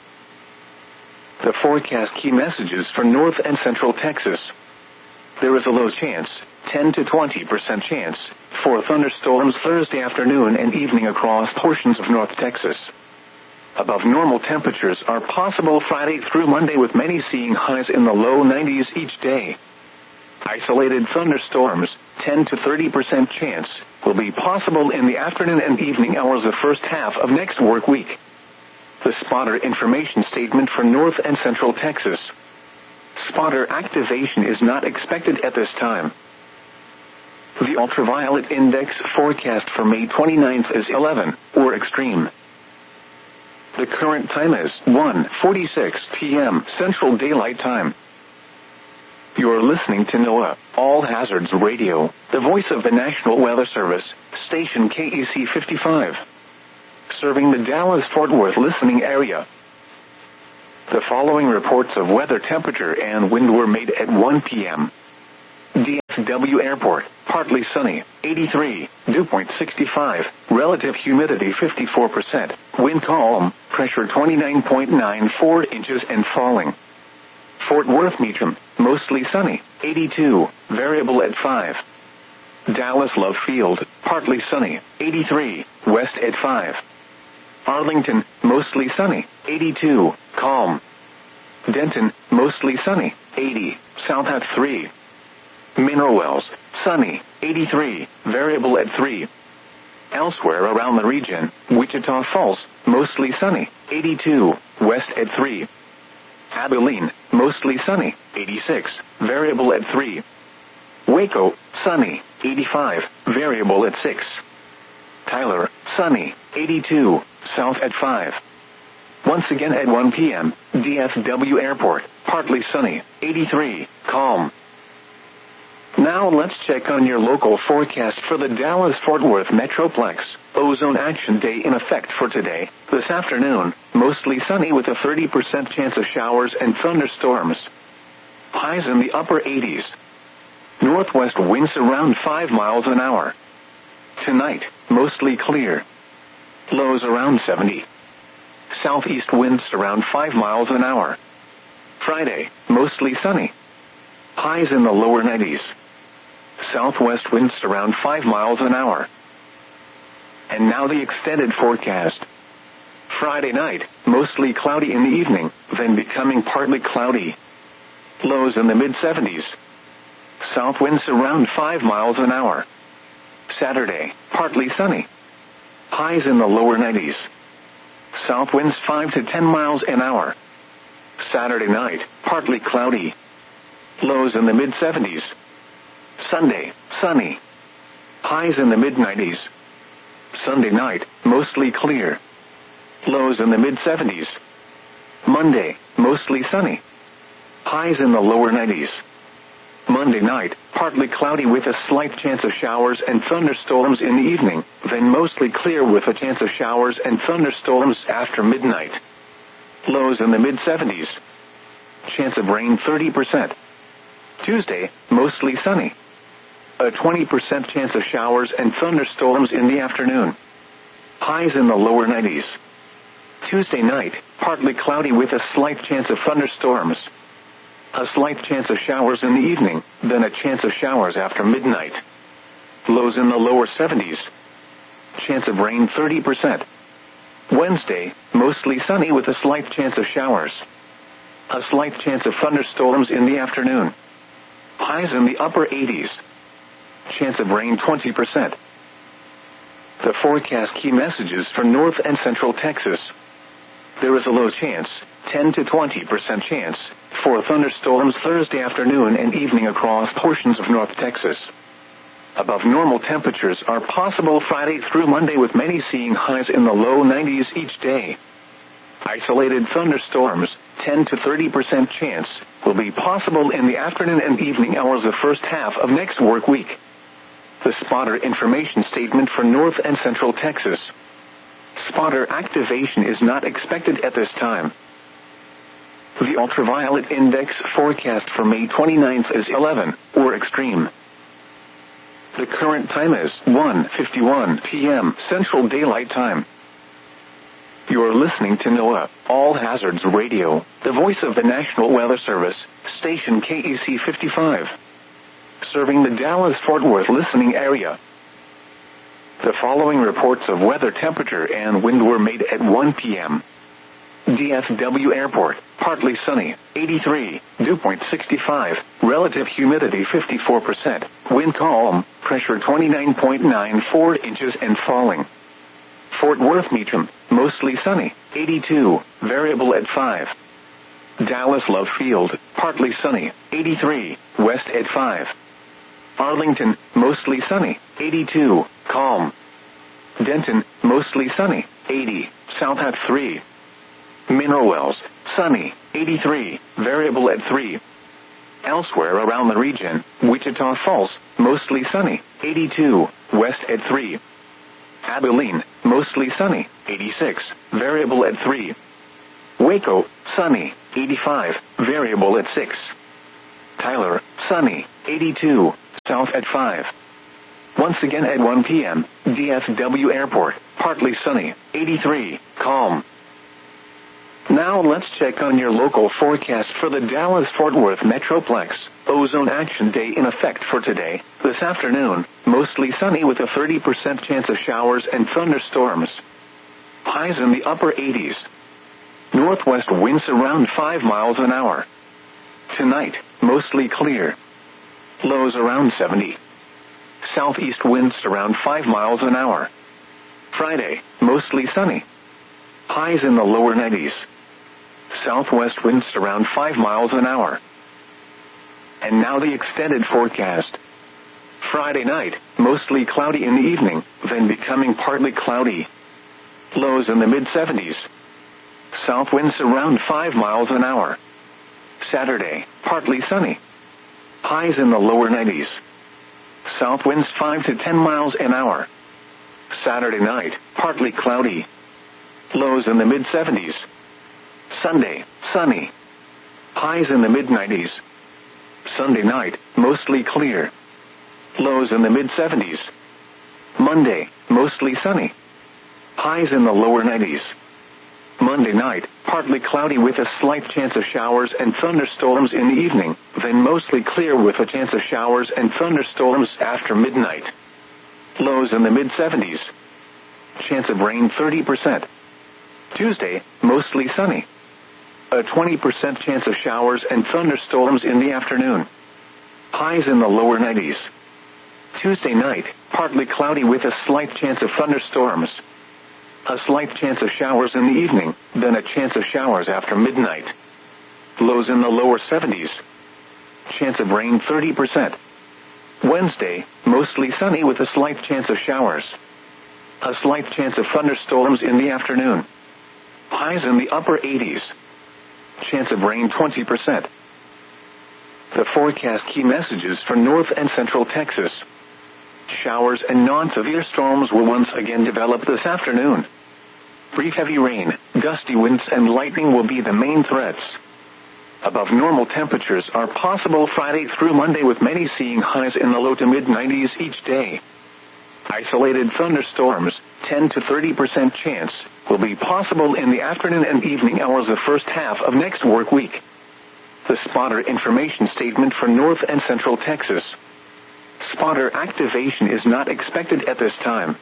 The forecast key messages for North and Central Texas. There is a low chance, ten to twenty percent chance, for thunderstorms Thursday afternoon and evening across portions of North Texas. Above normal temperatures are possible Friday through Monday, with many seeing highs in the low nineties each day. Isolated thunderstorms, ten to thirty percent chance, will be possible in the afternoon and evening hours of the first half of next work week. The spotter information statement for North and Central Texas. Spotter activation is not expected at this time. The ultraviolet index forecast for May twenty-ninth is eleven, or extreme. The current time is one forty-six p.m. Central Daylight Time. You're listening to NOAA, All Hazards Radio, the voice of the National Weather Service, station K E C fifty-five. Serving the Dallas-Fort Worth listening area. The following reports of weather, temperature, and wind were made at one p.m. D F W Airport, partly sunny, eighty-three, dew point sixty-five, relative humidity fifty-four percent, wind calm, pressure twenty-nine point nine four inches and falling. Fort Worth Meacham, mostly sunny, eighty-two, variable at five. Dallas Love Field, partly sunny, eighty-three, west at five. Arlington, mostly sunny, eighty-two, calm. Denton, mostly sunny, eighty, south at three. Mineral Wells, sunny, eighty-three, variable at three. Elsewhere around the region, Wichita Falls, mostly sunny, eighty-two, west at three. Abilene, mostly sunny, eighty-six, variable at three. Waco, sunny, eighty-five, variable at six. Tyler, sunny, eighty-two, south at five. Once again at one p.m., D F W Airport, partly sunny, eighty-three, calm. Now let's check on your local forecast for the Dallas-Fort Worth Metroplex. Ozone Action Day in effect for today. This afternoon, mostly sunny with a thirty percent chance of showers and thunderstorms. Highs in the upper eighties. Northwest winds around five miles an hour. Tonight, mostly clear. Lows around seventy. Southeast winds around five miles an hour. Friday, mostly sunny. Highs in the lower nineties. Southwest winds around five miles an hour. And now the extended forecast. Friday night, mostly cloudy in the evening, then becoming partly cloudy. Lows in the mid-seventies. South winds around five miles an hour. Saturday, partly sunny. Highs in the lower nineties. South winds five to ten miles an hour. Saturday night, partly cloudy. Lows in the mid-seventies. Sunday, sunny. Highs in the mid-nineties. Sunday night, mostly clear. Lows in the mid-seventies. Monday, mostly sunny. Highs in the lower nineties. Monday night, partly cloudy with a slight chance of showers and thunderstorms in the evening, then mostly clear with a chance of showers and thunderstorms after midnight. Lows in the mid-seventies. Chance of rain thirty percent. Tuesday, mostly sunny. A twenty percent chance of showers and thunderstorms in the afternoon. Highs in the lower nineties. Tuesday night, partly cloudy with a slight chance of thunderstorms. A slight chance of showers in the evening, then a chance of showers after midnight. Lows in the lower seventies. Chance of rain thirty percent. Wednesday, mostly sunny with a slight chance of showers. A slight chance of thunderstorms in the afternoon. Highs in the upper eighties. Chance of rain twenty percent. The forecast key messages for North and Central Texas. There is a low chance, ten to twenty percent chance, for thunderstorms Thursday afternoon and evening across portions of North Texas. Above normal temperatures are possible Friday through Monday, with many seeing highs in the low nineties each day. Isolated thunderstorms, ten to thirty percent chance, will be possible in the afternoon and evening hours of first half of next work week. The spotter information statement for North and Central Texas. Spotter activation is not expected at this time. The ultraviolet index forecast for May twenty-ninth is eleven, or extreme. The current time is one fifty-one p.m. Central Daylight Time. You're listening to NOAA, All Hazards Radio, the voice of the National Weather Service, station K E C fifty-five. Serving the Dallas-Fort Worth listening area. The following reports of weather, temperature, and wind were made at one p.m. D F W Airport, partly sunny, eighty-three, dew point sixty-five, relative humidity fifty-four percent, wind calm, pressure twenty-nine point nine four inches and falling. Fort Worth Meacham, mostly sunny, eighty-two, variable at five. Dallas Love Field, partly sunny, eighty-three, west at five. Arlington, mostly sunny, eighty-two, calm. Denton, mostly sunny, eighty, south at three. Mineral Wells, sunny, eighty-three, variable at three. Elsewhere around the region, Wichita Falls, mostly sunny, eighty-two, west at three. Abilene, mostly sunny, eighty-six, variable at three. Waco, sunny, eighty-five, variable at six. Tyler, sunny, eighty-two, south at five. Once again at one p.m., D F W Airport, partly sunny, eighty-three, calm. Now let's check on your local forecast for the Dallas-Fort Worth Metroplex. Ozone Action Day in effect for today, this afternoon, mostly sunny with a thirty percent chance of showers and thunderstorms. Highs in the upper eighties. Northwest winds around five miles an hour. Tonight, mostly clear. Lows around seventy. Southeast winds around five miles an hour. Friday, mostly sunny. Highs in the lower nineties. Southwest winds around five miles an hour. And now the extended forecast. Friday night, mostly cloudy in the evening, then becoming partly cloudy. Lows in the mid-seventies. South winds around five miles an hour. Saturday, partly sunny. Highs in the lower nineties. South winds five to ten miles an hour. Saturday night, partly cloudy. Lows in the mid-seventies. Sunday, sunny. Highs in the mid-nineties. Sunday night, mostly clear. Lows in the mid-seventies. Monday, mostly sunny. Highs in the lower nineties. Monday night, partly cloudy with a slight chance of showers and thunderstorms in the evening, then mostly clear with a chance of showers and thunderstorms after midnight. Lows in the mid-seventies. Chance of rain thirty percent. Tuesday, mostly sunny. A twenty percent chance of showers and thunderstorms in the afternoon. Highs in the lower nineties. Tuesday night, partly cloudy with a slight chance of thunderstorms. A slight chance of showers in the evening, then a chance of showers after midnight. Lows in the lower seventies. Chance of rain thirty percent. Wednesday, mostly sunny with a slight chance of showers. A slight chance of thunderstorms in the afternoon. Highs in the upper eighties. Chance of rain twenty percent. The forecast key messages for North and Central Texas. Showers and non-severe storms will once again develop this afternoon. Brief heavy rain, gusty winds and lightning will be the main threats. Above normal temperatures are possible Friday through Monday, with many seeing highs in the low to mid-nineties each day. Isolated thunderstorms, ten to thirty percent chance, will be possible in the afternoon and evening hours of the first half of next work week. The spotter information statement for North and Central Texas. Spotter activation is not expected at this time.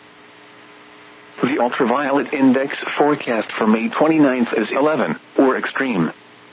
The ultraviolet index forecast for May twenty-ninth is eleven, or extreme.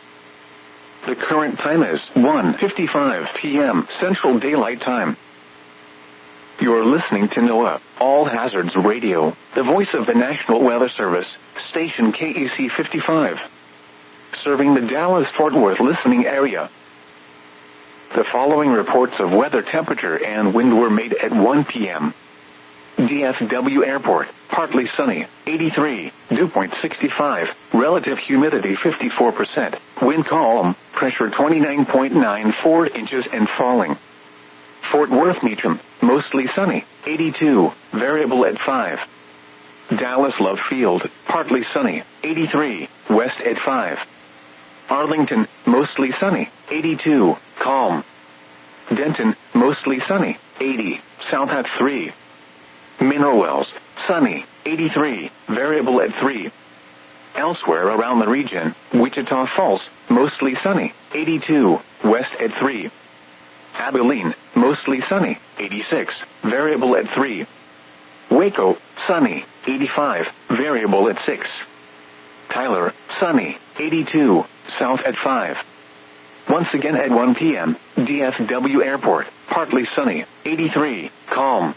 The current time is one fifty-five p.m. Central Daylight Time. You're listening to NOAA, All Hazards Radio, the voice of the National Weather Service, station K E C fifty-five. Serving the Dallas-Fort Worth listening area. The following reports of weather temperature and wind were made at one p.m. D F W Airport, partly sunny, eighty-three, dew point sixty-five, relative humidity fifty-four percent, wind calm, pressure twenty-nine point nine four inches and falling. Fort Worth Meacham, mostly sunny, eighty-two, variable at five. Dallas Love Field, partly sunny, eighty-three, west at five. Arlington, mostly sunny, eighty-two, calm. Denton, mostly sunny, eighty, south at three. Mineral Wells, sunny, eighty-three, variable at three. Elsewhere around the region, Wichita Falls, mostly sunny, eighty-two, west at three. Abilene, mostly sunny, eighty-six, variable at three. Waco, sunny, eighty-five, variable at six. Tyler, sunny, eighty-two, south at five. Once again at one p.m., D F W Airport, partly sunny, eighty-three, calm.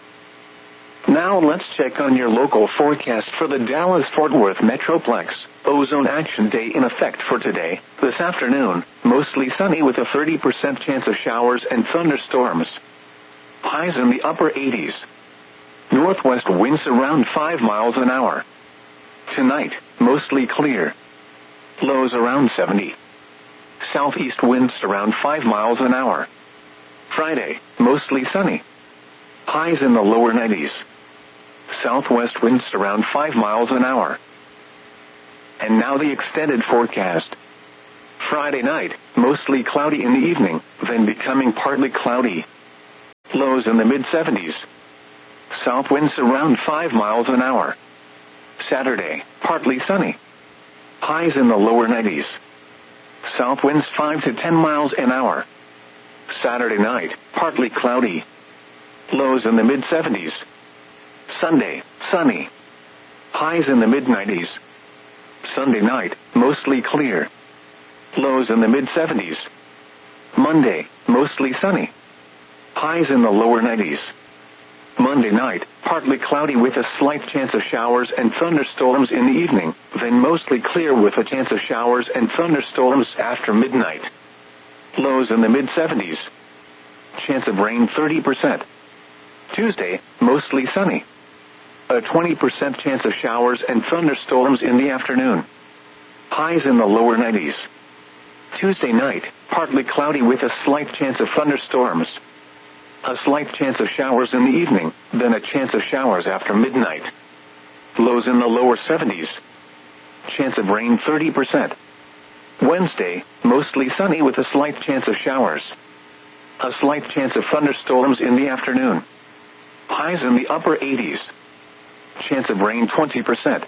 Now let's check on your local forecast for the Dallas-Fort Worth Metroplex. Ozone Action Day in effect for today, this afternoon, mostly sunny with a thirty percent chance of showers and thunderstorms. Highs in the upper eighties. Northwest winds around five miles an hour. Tonight, mostly clear. Lows around seventy. southeast winds around five miles an hour. Friday, mostly sunny. Highs in the lower nineties. Southwest winds around five miles an hour. And now the extended forecast. Friday night, mostly cloudy in the evening, then becoming partly cloudy. Lows in the mid seventies. South winds around five miles an hour. Saturday, partly sunny. Highs in the lower nineties. South winds five to ten miles an hour. Saturday night, partly cloudy. Lows in the mid seventies. Sunday, sunny. Highs in the mid nineties. Sunday night, mostly clear. Lows in the mid seventies. Monday, mostly sunny. Highs in the lower nineties. Monday night, partly cloudy with a slight chance of showers and thunderstorms in the evening, then mostly clear with a chance of showers and thunderstorms after midnight. Lows in the mid seventies. Chance of rain thirty percent. Tuesday, mostly sunny. A twenty percent chance of showers and thunderstorms in the afternoon. Highs in the lower nineties. Tuesday night, partly cloudy with a slight chance of thunderstorms. A slight chance of showers in the evening, then a chance of showers after midnight. Lows in the lower seventies. Chance of rain thirty percent. Wednesday, mostly sunny with a slight chance of showers. A slight chance of thunderstorms in the afternoon. Highs in the upper eighties. Chance of rain twenty percent.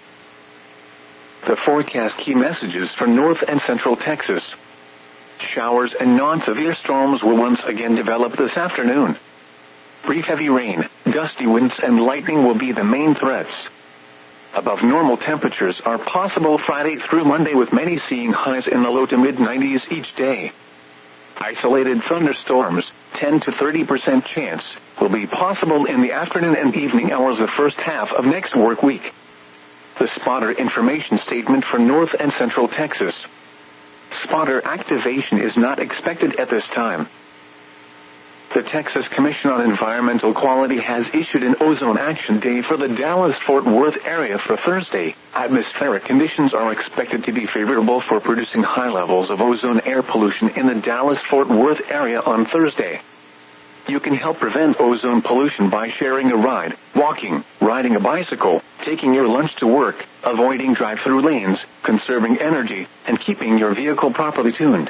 The forecast key messages for north and central Texas. Showers and non-severe storms will once again develop this afternoon. Brief heavy rain, gusty winds and lightning will be the main threats. Above normal temperatures are possible Friday through Monday, with many seeing highs in the low to mid nineties each day. Isolated thunderstorms, ten to thirty percent chance, will be possible in the afternoon and evening hours of the first half of next work week. The spotter information statement for north and central Texas. Spotter activation is not expected at this time. The Texas Commission on Environmental Quality has issued an ozone action day for the Dallas-Fort Worth area for Thursday. Atmospheric conditions are expected to be favorable for producing high levels of ozone air pollution in the Dallas-Fort Worth area on Thursday. You can help prevent ozone pollution by sharing a ride, walking, riding a bicycle, taking your lunch to work, avoiding drive-through lanes, conserving energy, and keeping your vehicle properly tuned.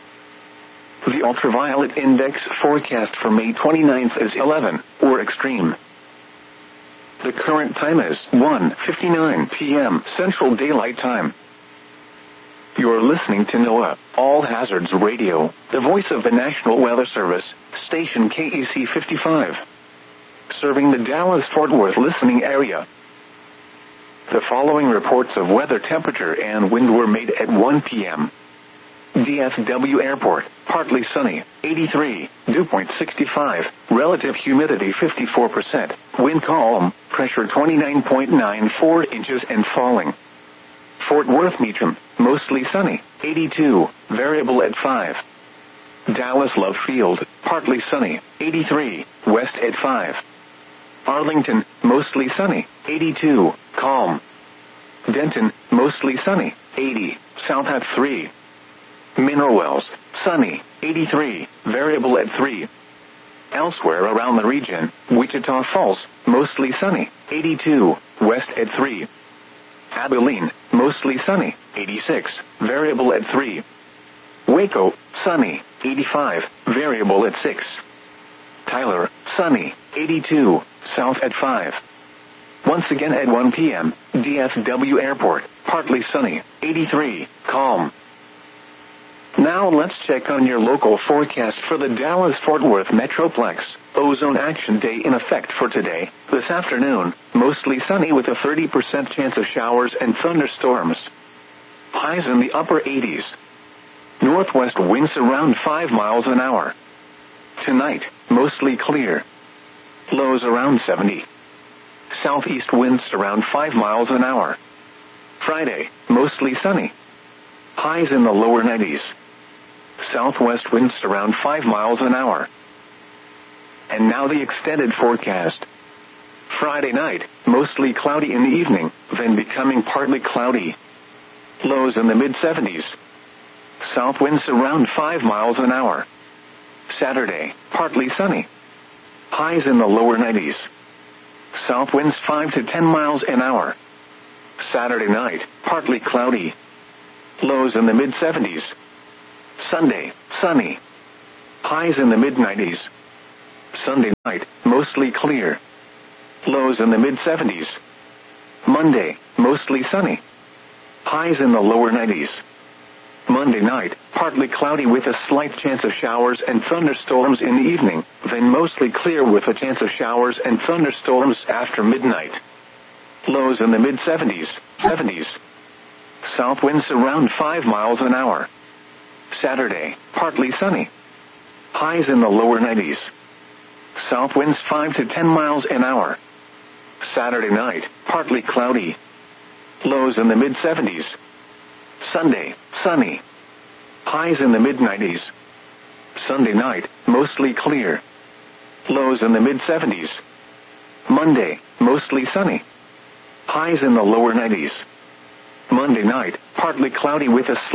The ultraviolet index forecast for May twenty-ninth is eleven, or extreme. The current time is one fifty-nine p.m. Central Daylight Time. You're listening to NOAA, All Hazards Radio, the voice of the National Weather Service, station K E C fifty-five. Serving the Dallas-Fort Worth listening area. The following reports of weather, temperature, and wind were made at one p.m. D F W Airport, partly sunny, eighty-three, dew point sixty-five, relative humidity fifty-four percent, wind calm, pressure twenty-nine point nine four inches and falling. Fort Worth Meacham, mostly sunny, eighty-two, variable at five. Dallas Love Field, partly sunny, eighty-three, west at five. Arlington, mostly sunny, eighty-two, calm. Denton, mostly sunny, eighty, south at three. Mineral Wells, sunny, eighty-three, variable at three. Elsewhere around the region, Wichita Falls, mostly sunny, eighty-two, west at three. Abilene, mostly sunny, eighty-six, variable at three. Waco, sunny, eighty-five, variable at six. Tyler, sunny, eighty-two, south at five. Once again at one p.m., D F W Airport, partly sunny, eighty-three, calm. Now let's check on your local forecast for the Dallas-Fort Worth Metroplex. Ozone Action Day in effect for today, this afternoon, mostly sunny with a thirty percent chance of showers and thunderstorms. Highs in the upper eighties. Northwest winds around five miles an hour. Tonight, mostly clear. Lows around seventy. Southeast winds around five miles an hour. Friday, mostly sunny. Highs in the lower nineties. Southwest winds around five miles an hour. And now the extended forecast. Friday night, mostly cloudy in the evening, then becoming partly cloudy. Lows in the mid seventies. South winds around five miles an hour. Saturday, partly sunny. Highs in the lower nineties. South winds five to ten miles an hour. Saturday night, partly cloudy. Lows in the mid seventies. Sunday, sunny. Highs in the mid nineties. Sunday night, mostly clear. Lows in the mid seventies. Monday, mostly sunny. Highs in the lower nineties. Monday night, partly cloudy with a slight chance of showers and thunderstorms in the evening, then mostly clear with a chance of showers and thunderstorms after midnight. Lows in the mid seventies, seventies. South winds around five miles an hour. Saturday, partly sunny. Highs in the lower nineties. South winds five to ten miles an hour. Saturday night, partly cloudy. Lows in the mid seventies. Sunday, sunny. Highs in the mid nineties. Sunday night, mostly clear. Lows in the mid seventies. Monday, mostly sunny. Highs in the lower nineties. Monday night, partly cloudy with a